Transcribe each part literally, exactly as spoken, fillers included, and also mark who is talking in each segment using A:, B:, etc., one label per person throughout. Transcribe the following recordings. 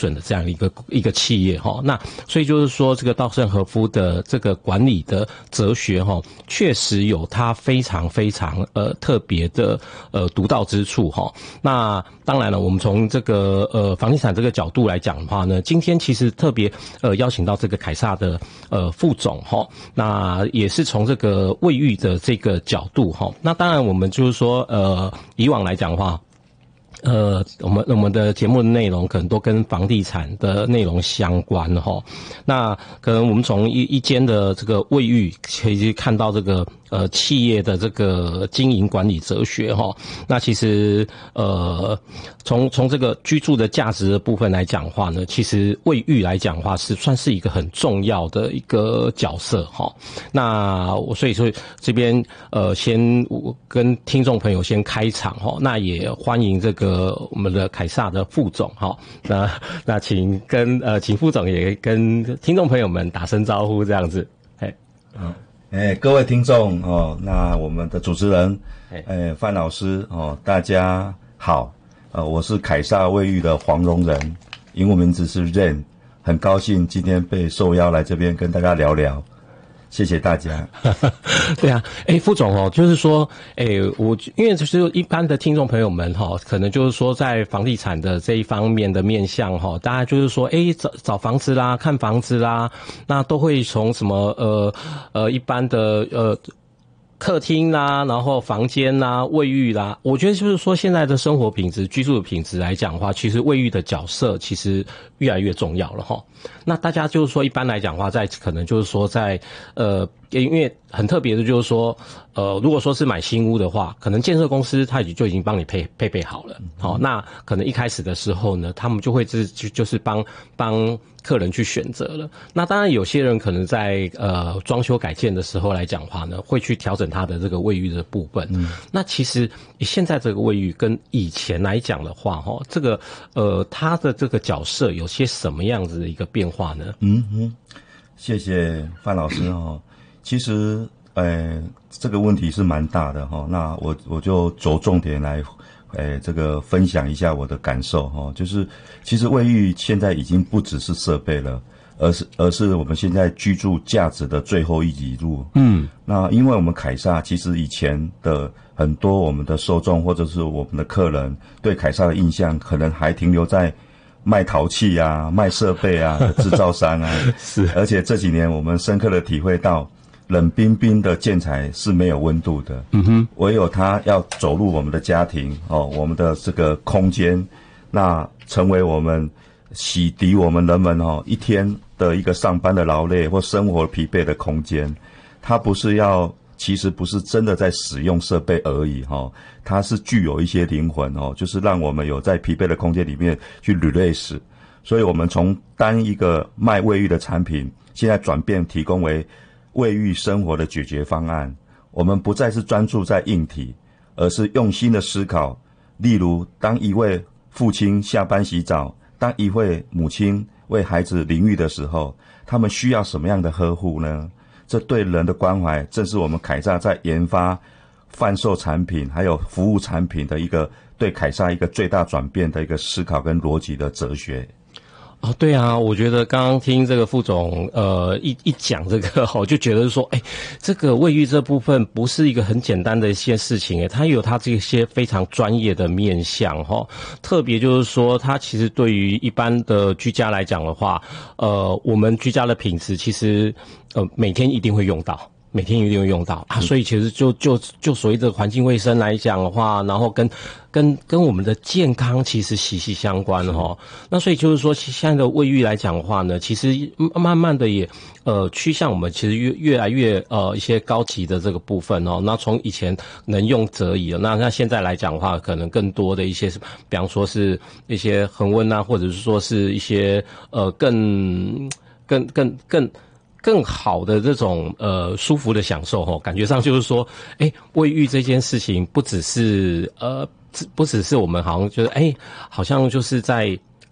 A: 损的这样一个一个企业哈。那所以就是说，这个稻盛和夫的这个管理的哲学哈，确实有它非常非常呃特别的呃独到之处哈。那当然了，我们从这个呃房地产这个角度来讲的话呢，今天其实特别呃邀请到这个凯撒的呃副总哈，那也是从这个卫浴的这个角度哈。那当然我们就是说呃以往来讲的话。呃，我们我们的节目的内容可能都跟房地产的内容相关哈。那可能我们从一一间的这个卫浴可以看到这个呃企业的这个经营管理哲学哈。那其实呃从从这个居住的价值的部分来讲的话呢，其实卫浴来讲的话是算是一个很重要的一个角色哈。那我所以说这边呃先跟听众朋友先开场哈，那也欢迎这个。呃，我们的凯撒的副总哈，那那请跟呃，请副总也跟听众朋友们打声招呼，这样子，哎，
B: 嗯，哎，各位听众哦，那我们的主持人，哎，范老师哦，大家好，呃，我是凯撒卫浴的黄荣仁，英文名字是 Ren， 很高兴今天被受邀来这边跟大家聊聊。谢谢大家。
A: 对啊，哎，副总哦，就是说，哎，我因为就是一般的听众朋友们哈，可能就是说在房地产的这一方面的面向哈，大家就是说，哎，找找房子啦，看房子啦，那都会从什么呃呃一般的呃。客厅啦，然后房间啦，卫浴啦，我觉得就是说现在的生活品质、居住的品质来讲的话，其实卫浴的角色其实越来越重要了哈。那大家就是说一般来讲的话，在可能就是说在呃，因为很特别的就是说，呃，如果说是买新屋的话，可能建设公司它就已经帮你配配备好了，好、嗯，那可能一开始的时候呢，他们就会是就就是帮帮。客人去选择了，那当然有些人可能在呃装修改建的时候来讲话呢，会去调整他的这个卫浴的部分。嗯，那其实现在这个卫浴跟以前来讲的话，哈，这个呃他的这个角色有些什么样子的一个变化呢？
B: 嗯嗯，谢谢范老师哈。其实呃这个问题是蛮大的哈，那我我就着重点来。诶，这个分享一下我的感受哈，就是其实卫浴现在已经不只是设备了，而是而是我们现在居住价值的最后一里路。嗯，那因为我们凯撒其实以前的很多我们的受众或者是我们的客人对凯撒的印象，可能还停留在卖陶器啊、卖设备啊的制造商啊。是，而且这几年我们深刻的体会到。冷冰冰的建材是没有温度的，嗯哼，唯有它要走入我们的家庭哦，我们的这个空间，那成为我们洗涤我们人们哦一天的一个上班的劳累或生活疲惫的空间。它不是要，其实不是真的在使用设备而已哈、哦，它是具有一些灵魂哦，就是让我们有在疲惫的空间里面去 release。所以我们从单一个卖卫浴的产品，现在转变提供为。卫浴生活的解决方案，我们不再是专注在硬体，而是用心的思考。例如，当一位父亲下班洗澡，当一位母亲为孩子淋浴的时候，他们需要什么样的呵护呢？这对人的关怀，正是我们凯撒在研发、贩售产品还有服务产品的一个对凯撒一个最大转变的一个思考跟逻辑的哲学。
A: 哦，对啊，我觉得刚刚听这个副总呃一一讲这个，我就觉得说，哎，这个卫浴这部分不是一个很简单的一些事情，哎，它有它这些非常专业的面向哈。特别就是说，它其实对于一般的居家来讲的话，呃，我们居家的品质其实呃每天一定会用到。每天一定会用到啊，所以其实就就就所谓的环境卫生来讲的话，然后跟跟跟我们的健康其实息息相关哈。那所以就是说，现在的卫浴来讲的话呢，其实慢慢的也呃趋向我们其实越越来越呃一些高级的这个部分哦。那从以前能用则已了，那那现在来讲的话，可能更多的一些，比方说是一些恒温啊，或者是说是一些呃更更更更。更好的这种呃舒服的享受齁，感觉上就是说，哎，卫浴这件事情不只是呃不只是我们好像就是哎，好像就是在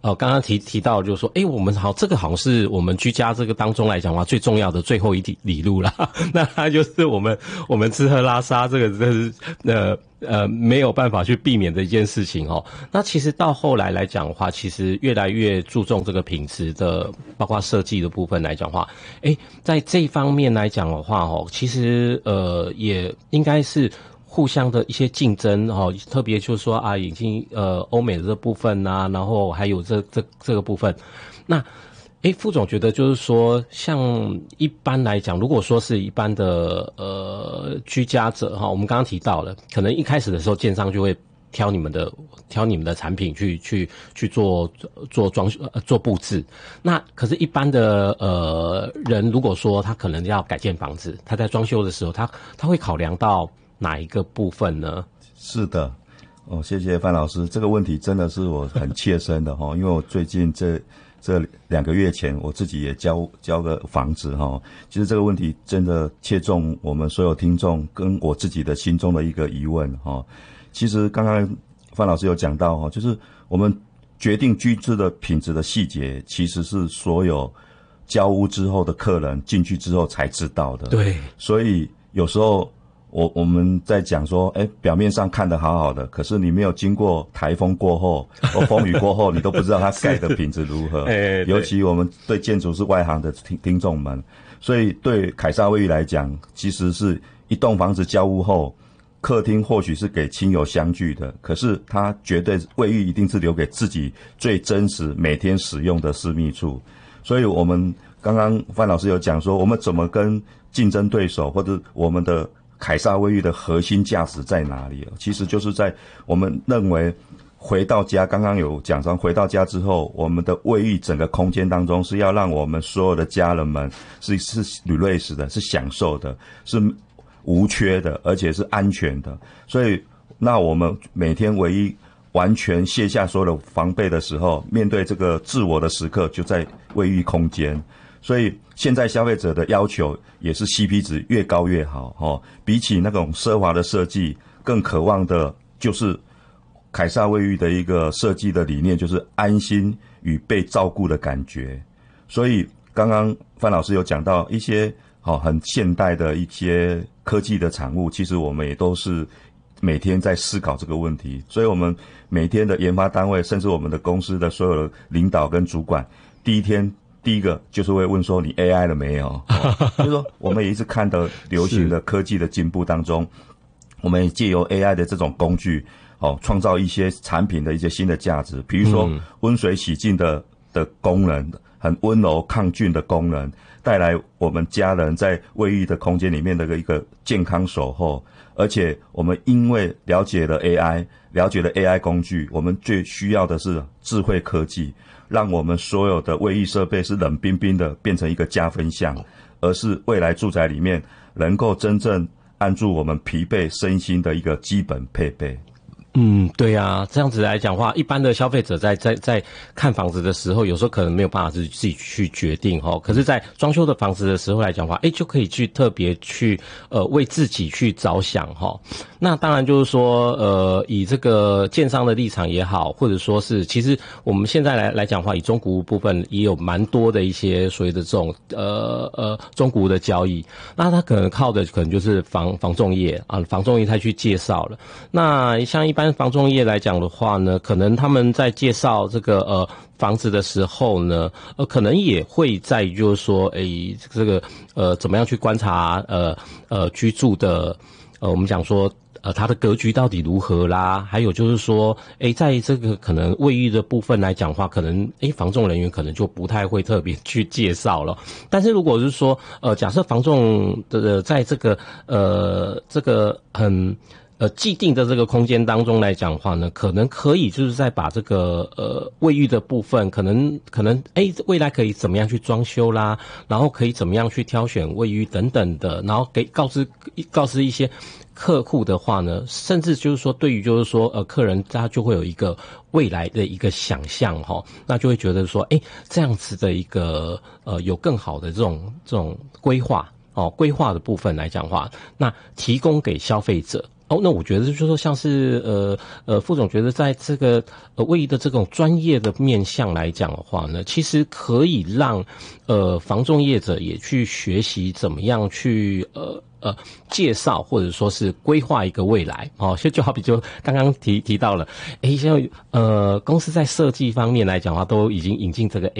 A: 呃，刚刚提提到就是说，诶，我们好，这个好像是我们居家这个当中来讲的话最重要的最后一里里路啦。那它就是我们我们吃喝拉撒这个这是呃呃没有办法去避免的一件事情哦。那其实到后来来讲的话，其实越来越注重这个品质的，包括设计的部分来讲的话，诶，在这一方面来讲的话哦，其实呃也应该是互相的一些竞争哦，特别就是说啊，已经呃欧美的这部分啊，然后还有这这这个部分，那诶，副总觉得就是说，像一般来讲，如果说是一般的呃居家者哈，我们刚刚提到了，可能一开始的时候，建商就会挑你们的挑你们的产品去去去做做装呃做布置。那可是，一般的呃人，如果说他可能要改建房子，他在装修的时候，他他会考量到哪一个部分呢？
B: 是的，哦，谢谢范老师，这个问题真的是我很切身的哈，因为我最近这这两个月前，我自己也交交个房子哈，其实这个问题真的切中我们所有听众跟我自己的心中的一个疑问哈。其实刚刚范老师有讲到哈，就是我们决定居住的品质的细节，其实是所有交屋之后的客人进去之后才知道的。
A: 对，
B: 所以有时候我我们在讲说，哎，表面上看得好好的，可是你没有经过台风过后或风雨过后，你都不知道它盖的品质如何。
A: 哎，
B: 尤其我们对建筑是外行的听听众们，所以对凯撒卫浴来讲，其实是一栋房子交屋后，客厅或许是给亲友相聚的，可是它绝对卫浴一定是留给自己最真实每天使用的私密处。所以我们刚刚范老师有讲说，我们怎么跟竞争对手或者我们的凯撒卫浴的核心价值在哪里？其实就是在我们认为回到家，刚刚有讲说回到家之后，我们的卫浴整个空间当中是要让我们所有的家人们是是 relax 的，是享受的，是无缺的，而且是安全的。所以那我们每天唯一完全卸下所有的防备的时候，面对这个自我的时刻就在卫浴空间。所以现在消费者的要求也是 C P 值越高越好哦，比起那种奢华的设计，更渴望的就是凯撒卫浴的一个设计的理念，就是安心与被照顾的感觉。所以刚刚范老师有讲到一些好很现代的一些科技的产物，其实我们也都是每天在思考这个问题。所以我们每天的研发单位，甚至我们的公司的所有的领导跟主管，第一天第一个就是会问说你 A I 了没有、哦、就是说我们也一直看到流行的科技的进步当中，我们也借由 A I 的这种工具哦，创造一些产品的一些新的价值，比如说温水洗净的的功能，很温柔抗菌的功能，带来我们家人在卫浴的空间里面的一个健康守候。而且我们因为了解了 A I， 了解了 A I 工具，我们最需要的是智慧科技，让我们所有的卫浴设备是冷冰冰的变成一个加分项，而是未来住宅里面能够真正按住我们疲惫身心的一个基本配备。
A: 嗯，对啊，这样子来讲的话，一般的消费者在在在看房子的时候，有时候可能没有办法自己自己去决定齁。可是，在装修的房子的时候来讲的话，哎，就可以去特别去呃为自己去着想齁。那当然就是说，呃，以这个建商的立场也好，或者说是，其实我们现在来来讲的话，以中古屋部分也有蛮多的一些所谓的这种呃呃中古屋的交易。那他可能靠的可能就是房房仲业啊，房仲业他去介绍了。那像一般。一般房仲业来讲的话呢，可能他们在介绍这个呃房子的时候呢，呃，可能也会在就是说，诶，这个呃怎么样去观察呃呃居住的呃我们讲说呃它的格局到底如何啦，还有就是说，诶，在这个可能卫浴的部分来讲的话，可能诶房仲人员可能就不太会特别去介绍了。但是如果是说呃假设房仲的在这个呃这个很呃，既定的这个空间当中来讲的话呢，可能可以就是在把这个呃卫浴的部分，可能可能哎，未来可以怎么样去装修啦，然后可以怎么样去挑选卫浴等等的，然后给告知告知一些客户的话呢，甚至就是说对于就是说呃客人他就会有一个未来的一个想象齁，那就会觉得说，哎，这样子的一个呃有更好的这种这种规划哦规划的部分来讲的话，那提供给消费者。 哦，那我觉得就是说，像是呃呃，副总觉得在这个呃位移的这种专业的面向来讲的话呢，其实可以让呃房仲业者也去学习怎么样去呃。呃，介绍或者说是规划一个未来，哦，就就好比就刚刚提提到了，诶，像呃公司在设计方面来讲的话，都已经引进这个